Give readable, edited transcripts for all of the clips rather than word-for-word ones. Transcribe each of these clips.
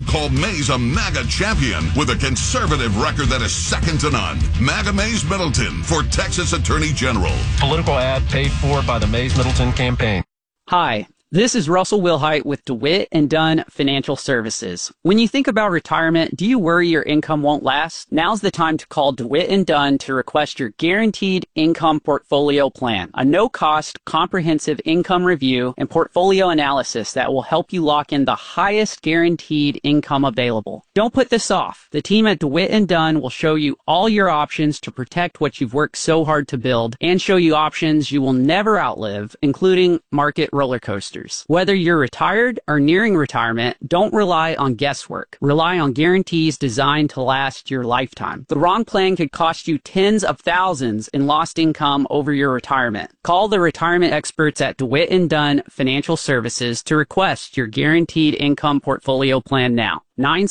Call Mays a MAGA champion with a conservative record that is second to none. MAGA Mays Middleton for Texas Attorney General. Political ad paid for by the Mays Middleton campaign. Hi, this is Russell Wilhite with DeWitt and Dunn Financial Services. When you think about retirement, do you worry your income won't last? Now's the time to call DeWitt and Dunn to request your Guaranteed Income Portfolio Plan, a no-cost, comprehensive income review and portfolio analysis that will help you lock in the highest guaranteed income available. Don't put this off. The team at DeWitt and Dunn will show you all your options to protect what you've worked so hard to build and show you options you will never outlive, including market roller coasters. Whether you're retired or nearing retirement, don't rely on guesswork. Rely on guarantees designed to last your lifetime. The wrong plan could cost you tens of thousands in lost income over your retirement. Call the retirement experts at DeWitt and Dunn Financial Services to request your Guaranteed Income Portfolio Plan now.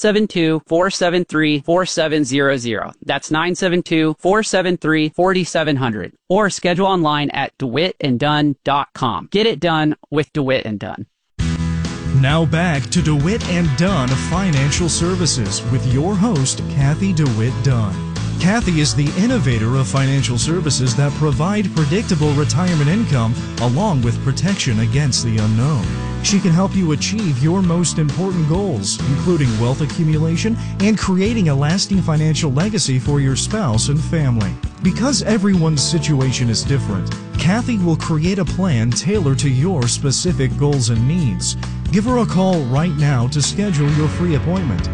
972-473-4700. That's 972-473-4700. Or schedule online at DeWittandDunn.com. Get it done with DeWitt and Dunn. Now back to DeWitt and Dunn Financial Services with your host, Kathy DeWitt Dunn. Kathy is the innovator of financial services that provide predictable retirement income along with protection against the unknown. She can help you achieve your most important goals, including wealth accumulation and creating a lasting financial legacy for your spouse and family. Because everyone's situation is different, Kathy will create a plan tailored to your specific goals and needs. Give her a call right now to schedule your free appointment.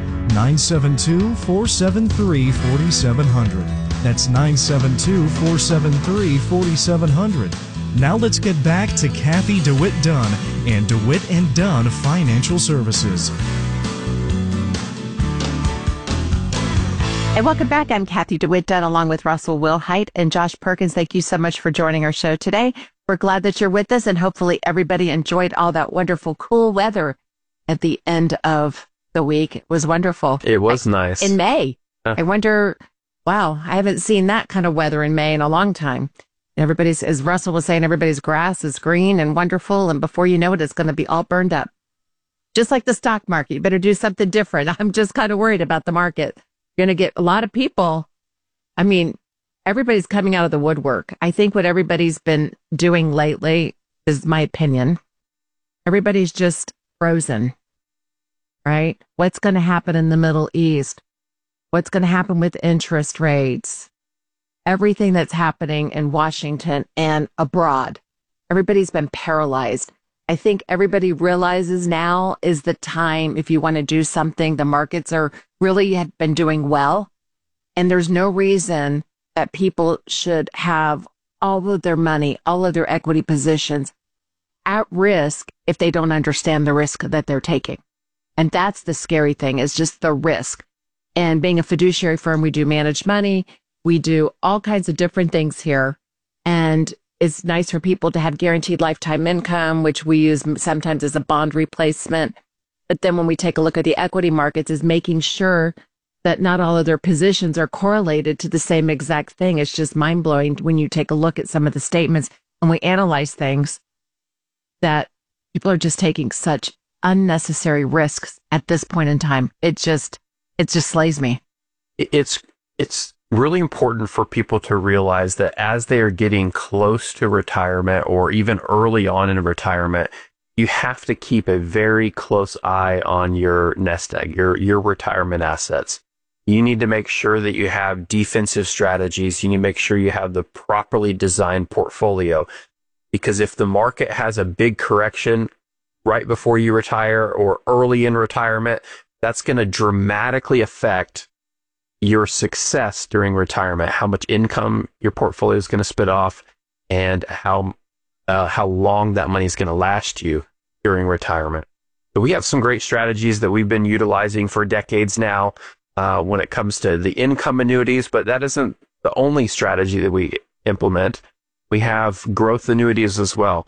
972-473-4700. That's 972-473-4700. Now let's get back to Kathy DeWitt Dunn and DeWitt and Dunn Financial Services. And welcome back. I'm Kathy DeWitt Dunn along with Russell Wilhite and Josh Perkins. Thank you so much for joining our show today. We're glad that you're with us, and hopefully everybody enjoyed all that wonderful cool weather at the end of the week. It was wonderful. It was nice. In May. I wonder, wow, I haven't seen that kind of weather in May in a long time. Everybody's, as Russell was saying, everybody's grass is green and wonderful, and before you know it, it's going to be all burned up. Just like the stock market, you better do something different. I'm just kind of worried about the market. You're going to get a lot of people. I mean, everybody's coming out of the woodwork. I think what everybody's been doing lately is my opinion. Everybody's just frozen, right? What's going to happen in the Middle East? What's going to happen with interest rates? Everything that's happening in Washington and abroad. Everybody's been paralyzed. I think everybody realizes now is the time if you want to do something. The markets are really have been doing well, and there's no reason that people should have all of their money, all of their equity positions at risk if they don't understand the risk that they're taking. And that's the scary thing, is just the risk. And being a fiduciary firm, we do manage money. We do all kinds of different things here. And it's nice for people to have guaranteed lifetime income, which we use sometimes as a bond replacement. But then when we take a look at the equity markets, is making sure that not all of their positions are correlated to the same exact thing. It's just mind-blowing when you take a look at some of the statements and we analyze things, that people are just taking such unnecessary risks at this point in time. It just slays me. It's really important for people to realize that as they are getting close to retirement or even early on in retirement, you have to keep a very close eye on your nest egg, your retirement assets. You need to make sure that you have defensive strategies. You need to make sure you have the properly designed portfolio, because if the market has a big correction right before you retire or early in retirement, that's going to dramatically affect your success during retirement, how much income your portfolio is going to spit off, and how long that money is going to last you during retirement. So we have some great strategies that we've been utilizing for decades now when it comes to the income annuities, but that isn't the only strategy that we implement. We have growth annuities as well.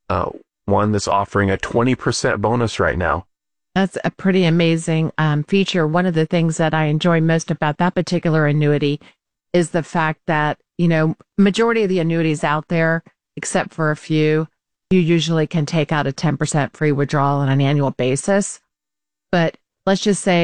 One that's offering a 20% bonus right now. That's a pretty amazing feature. One of the things that I enjoy most about that particular annuity is the fact that, majority of the annuities out there, except for a few, you usually can take out a 10% free withdrawal on an annual basis. But let's just say